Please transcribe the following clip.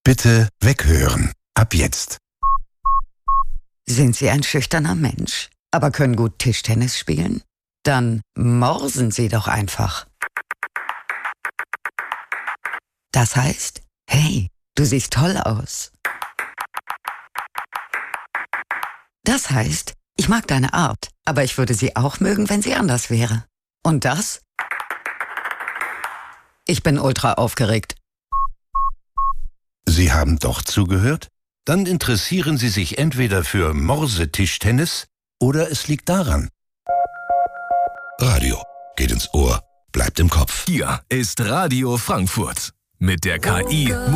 Bitte weghören. Ab jetzt. Sind Sie ein schüchterner Mensch, aber können gut Tischtennis spielen? Dann morsen Sie doch einfach. Das heißt, hey, du siehst toll aus. Das heißt, ich mag deine Art, aber ich würde sie auch mögen, wenn sie anders wäre. Und das? Ich bin ultra aufgeregt. Sie haben doch zugehört? Dann interessieren Sie sich entweder für Morsetischtennis oder es liegt daran. Radio geht ins Ohr, bleibt im Kopf. Hier ist Radio Frankfurt mit der KI